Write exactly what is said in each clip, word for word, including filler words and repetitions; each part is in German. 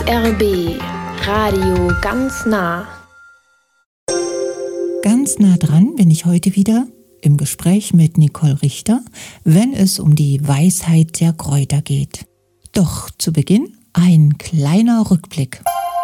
R B Radio ganz nah. Ganz nah dran bin ich heute wieder im Gespräch mit Nicole Richter, wenn es um die Weisheit der Kräuter geht. Doch zu Beginn ein kleiner Rückblick.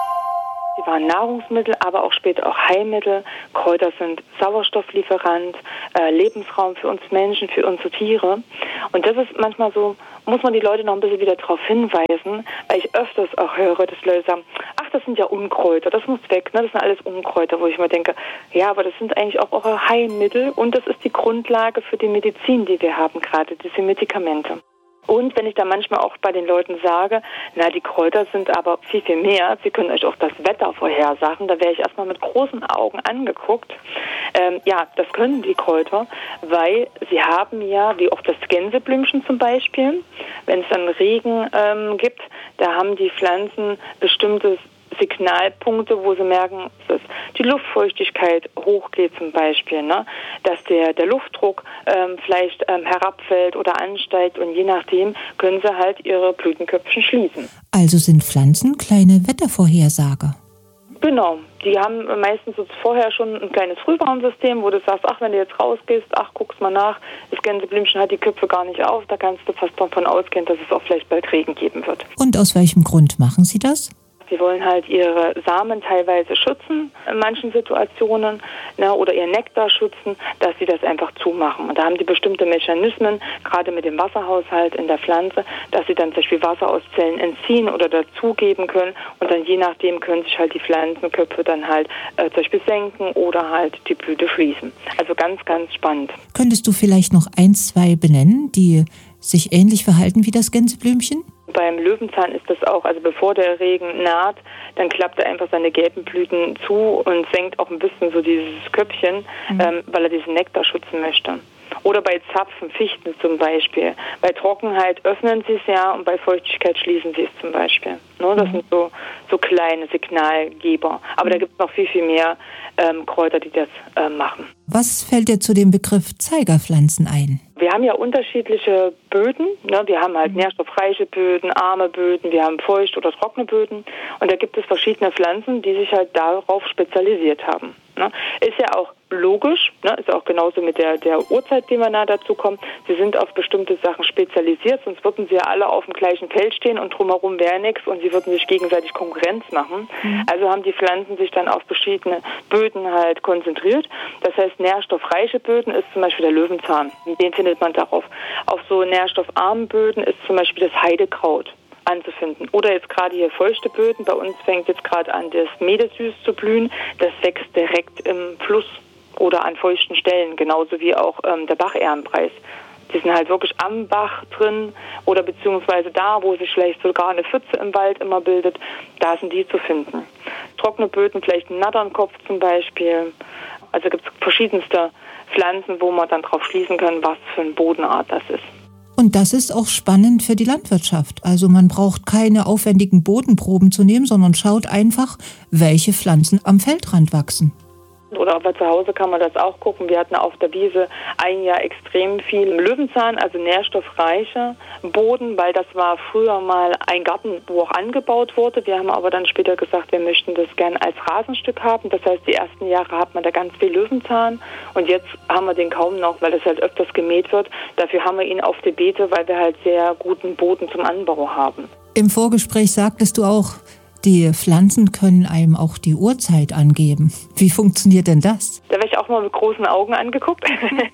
Sie waren Nahrungsmittel, aber auch später auch Heilmittel. Kräuter sind Sauerstofflieferant, äh, Lebensraum für uns Menschen, für unsere Tiere. Und das ist manchmal so, muss man die Leute noch ein bisschen wieder darauf hinweisen, weil ich öfters auch höre, dass Leute sagen, ach, das sind ja Unkräuter, das muss weg, ne? Das sind alles Unkräuter, wo ich mir denke, ja, aber das sind eigentlich auch eure Heilmittel und das ist die Grundlage für die Medizin, die wir haben, gerade diese Medikamente. Und wenn ich da manchmal auch bei den Leuten sage, na, die Kräuter sind aber viel, viel mehr, sie können euch auch das Wetter vorhersagen, da wäre ich erstmal mit großen Augen angeguckt. Ähm, ja, das können die Kräuter, weil sie haben ja, wie auch das Gänseblümchen zum Beispiel, wenn es dann Regen ähm, gibt, da haben die Pflanzen bestimmtes Signalpunkte, wo sie merken, dass die Luftfeuchtigkeit hochgeht zum Beispiel, ne? Dass der, der Luftdruck ähm, vielleicht ähm, herabfällt oder ansteigt und je nachdem können sie halt ihre Blütenköpfchen schließen. Also sind Pflanzen kleine Wettervorhersager? Genau, die haben meistens so vorher schon ein kleines Frühwarnsystem, wo du sagst, ach, wenn du jetzt rausgehst, ach, guck's mal nach, das Gänseblümchen hat die Köpfe gar nicht auf, da kannst du fast davon ausgehen, dass es auch vielleicht bald Regen geben wird. Und aus welchem Grund machen sie das? Sie wollen halt ihre Samen teilweise schützen in manchen Situationen, ne, oder ihr Nektar schützen, dass sie das einfach zumachen. Und da haben die bestimmte Mechanismen, gerade mit dem Wasserhaushalt in der Pflanze, dass sie dann zum Beispiel Wasser aus Zellen entziehen oder dazugeben können und dann je nachdem können sich halt die Pflanzenköpfe dann halt äh, zum Beispiel senken oder halt die Blüte schließen. Also ganz, ganz spannend. Könntest du vielleicht noch ein, zwei benennen, die sich ähnlich verhalten wie das Gänseblümchen? Beim Löwenzahn ist das auch, also bevor der Regen naht, dann klappt er einfach seine gelben Blüten zu und senkt auch ein bisschen so dieses Köpfchen, mhm. ähm, weil er diesen Nektar schützen möchte. Oder bei Zapfen, Fichten zum Beispiel. Bei Trockenheit öffnen sie es ja und bei Feuchtigkeit schließen sie es zum Beispiel. Ne, das mhm. sind so, so kleine Signalgeber. Aber mhm. da gibt es noch viel, viel mehr ähm, Kräuter, die das äh, machen. Was fällt dir zu dem Begriff Zeigerpflanzen ein? Wir haben ja unterschiedliche Böden. Ne? Wir haben halt nährstoffreiche Böden, arme Böden, wir haben feucht- oder trockene Böden. Und da gibt es verschiedene Pflanzen, die sich halt darauf spezialisiert haben. Ne? Ist ja auch logisch, ne? Ist auch genauso mit der, der Uhrzeit, die wir nah dazu kommen. Sie sind auf bestimmte Sachen spezialisiert, sonst würden sie ja alle auf dem gleichen Feld stehen und drumherum wäre nichts und sie würden sich gegenseitig Konkurrenz machen. Mhm. Also haben die Pflanzen sich dann auf verschiedene Böden halt konzentriert. Das heißt, nährstoffreiche Böden ist zum Beispiel der Löwenzahn. Den findet man darauf. Auf so nährstoffarmen Böden ist zum Beispiel das Heidekraut anzufinden. Oder jetzt gerade hier feuchte Böden. Bei uns fängt jetzt gerade an, das Meedesüß zu blühen. Das wächst direkt im Fluss oder an feuchten Stellen, genauso wie auch ähm, der Bachährenpreis. Die sind halt wirklich am Bach drin oder beziehungsweise da, wo sich vielleicht sogar eine Pfütze im Wald immer bildet, da sind die zu finden. Trockene Böden, vielleicht ein Natternkopf zum Beispiel. Also gibt es verschiedenste Pflanzen, wo man dann drauf schließen kann, was für eine Bodenart das ist. Und das ist auch spannend für die Landwirtschaft. Also man braucht keine aufwendigen Bodenproben zu nehmen, sondern schaut einfach, welche Pflanzen am Feldrand wachsen. Oder aber zu Hause kann man das auch gucken. Wir hatten auf der Wiese ein Jahr extrem viel Löwenzahn, also nährstoffreicher Boden, weil das war früher mal ein Garten, wo auch angebaut wurde. Wir haben aber dann später gesagt, wir möchten das gern als Rasenstück haben. Das heißt, die ersten Jahre hat man da ganz viel Löwenzahn und jetzt haben wir den kaum noch, weil das halt öfters gemäht wird. Dafür haben wir ihn auf der Beete, weil wir halt sehr guten Boden zum Anbau haben. Im Vorgespräch sagtest du auch, die Pflanzen können einem auch die Uhrzeit angeben. Wie funktioniert denn das? Da werde ich auch mal mit großen Augen angeguckt.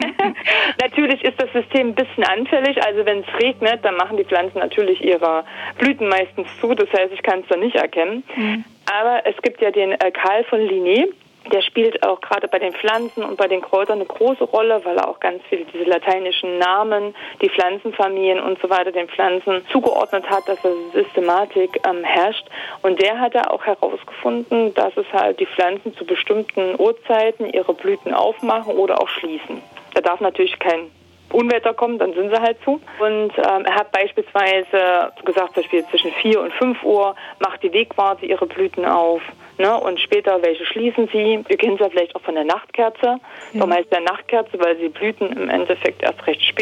Natürlich ist das System ein bisschen anfällig. Also wenn es regnet, dann machen die Pflanzen natürlich ihre Blüten meistens zu. Das heißt, ich kann es dann nicht erkennen. Mhm. Aber es gibt ja den äh, Karl von Linné. Der spielt auch gerade bei den Pflanzen und bei den Kräutern eine große Rolle, weil er auch ganz viele diese lateinischen Namen, die Pflanzenfamilien und so weiter den Pflanzen zugeordnet hat, dass eine Systematik ähm, herrscht. Und der hat da auch herausgefunden, dass es halt die Pflanzen zu bestimmten Uhrzeiten ihre Blüten aufmachen oder auch schließen. Da darf natürlich kein Unwetter kommen, dann sind sie halt zu. Und ähm, er hat beispielsweise gesagt, zum Beispiel zwischen vier und fünf Uhr macht die Wegwarte ihre Blüten auf. Ne? Und später, welche schließen sie? Ihr kennt es ja vielleicht auch von der Nachtkerze. Ja. Warum heißt der Nachtkerze? Weil sie blüten im Endeffekt erst recht spät.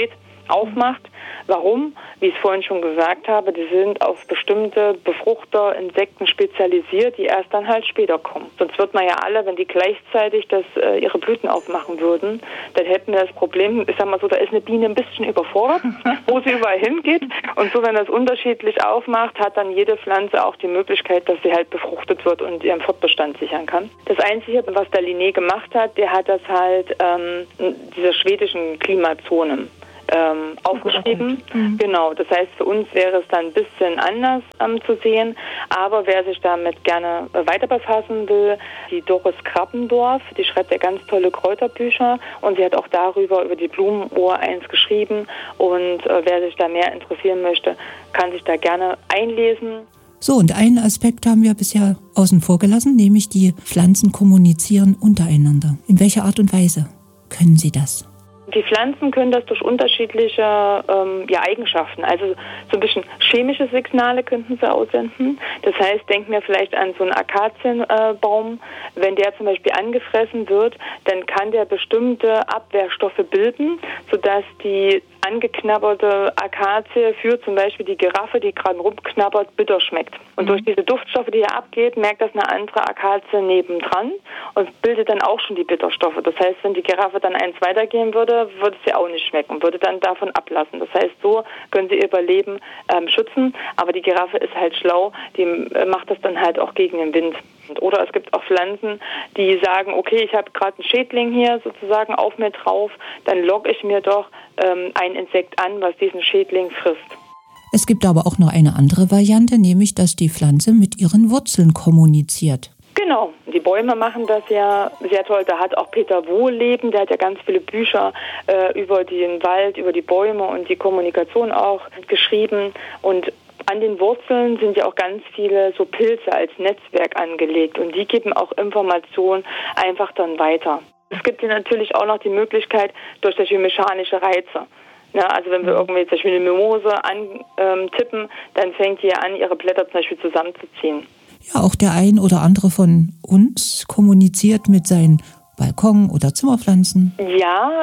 aufmacht. Warum? Wie ich es vorhin schon gesagt habe, die sind auf bestimmte Befruchter, Insekten spezialisiert, die erst dann halt später kommen. Sonst wird man ja alle, wenn die gleichzeitig das, äh, ihre Blüten aufmachen würden, dann hätten wir das Problem, ich sag mal so, da ist eine Biene ein bisschen überfordert, wo sie überall hingeht. Und so, wenn das unterschiedlich aufmacht, hat dann jede Pflanze auch die Möglichkeit, dass sie halt befruchtet wird und ihren Fortbestand sichern kann. Das Einzige, was der Linné gemacht hat, der hat das halt ähm, in dieser schwedischen Klimazone Ähm, aufgeschrieben. Mhm. Genau, das heißt, für uns wäre es dann ein bisschen anders ähm, zu sehen, aber wer sich damit gerne äh, weiter befassen will, die Doris Krappendorf, die schreibt ja ganz tolle Kräuterbücher und sie hat auch darüber, über die Blumenuhr eins geschrieben und äh, wer sich da mehr interessieren möchte, kann sich da gerne einlesen. So, und einen Aspekt haben wir bisher außen vor gelassen, nämlich die Pflanzen kommunizieren untereinander. In welcher Art und Weise können sie das? Die Pflanzen können das durch unterschiedliche ähm, ja, Eigenschaften, also so ein bisschen chemische Signale könnten sie aussenden. Das heißt, denken wir vielleicht an so einen Akazienbaum. Äh, Wenn der zum Beispiel angefressen wird, dann kann der bestimmte Abwehrstoffe bilden, sodass die angeknabberte Akazie für zum Beispiel die Giraffe, die gerade rumknabbert, bitter schmeckt. Und mhm. durch diese Duftstoffe, die er abgeht, merkt das eine andere Akazie nebendran und bildet dann auch schon die Bitterstoffe. Das heißt, wenn die Giraffe dann eins weitergehen würde, würde sie auch nicht schmecken und würde dann davon ablassen. Das heißt, so können sie ihr Überleben ähm, schützen, aber die Giraffe ist halt schlau, die äh, macht das dann halt auch gegen den Wind. Oder es gibt auch Pflanzen, die sagen, okay, ich habe gerade einen Schädling hier sozusagen auf mir drauf, dann locke ich mir doch ähm, ein Insekt an, was diesen Schädling frisst. Es gibt aber auch noch eine andere Variante, nämlich, dass die Pflanze mit ihren Wurzeln kommuniziert. Genau, die Bäume machen das ja sehr toll. Da hat auch Peter Wohlleben, der hat ja ganz viele Bücher äh, über den Wald, über die Bäume und die Kommunikation auch geschrieben. Und an den Wurzeln sind ja auch ganz viele so Pilze als Netzwerk angelegt und die geben auch Informationen einfach dann weiter. Es gibt hier natürlich auch noch die Möglichkeit durch solche mechanische Reize. Ja, also wenn wir irgendwie zum Beispiel eine Mimose antippen, ähm, dann fängt die an, ihre Blätter zum Beispiel zusammenzuziehen. Ja, auch der ein oder andere von uns kommuniziert mit seinen Balkon- oder Zimmerpflanzen. Ja,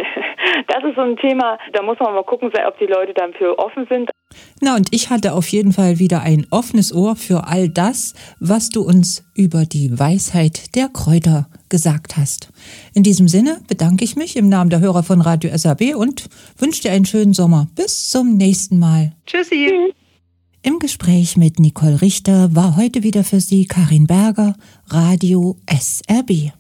das ist so ein Thema, da muss man mal gucken, ob die Leute dafür offen sind. Na, und ich hatte auf jeden Fall wieder ein offenes Ohr für all das, was du uns über die Weisheit der Kräuter gesagt hast. In diesem Sinne bedanke ich mich im Namen der Hörer von Radio S A B und wünsche dir einen schönen Sommer. Bis zum nächsten Mal. Tschüssi. Mhm. Im Gespräch mit Nicole Richter war heute wieder für Sie Karin Berger, Radio S R B.